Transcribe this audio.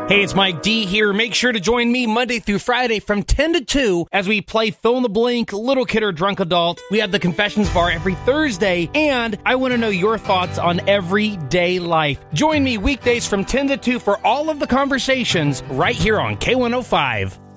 Hey, it's Mike D here. Make sure to join me Monday through Friday from 10 to 2 as we play Fill in the Blank, Little Kid or Drunk Adult. We have the Confessions Bar every Thursday, and I want to know your thoughts on everyday life. Join me weekdays from 10 to 2 for all of the conversations right here on K105.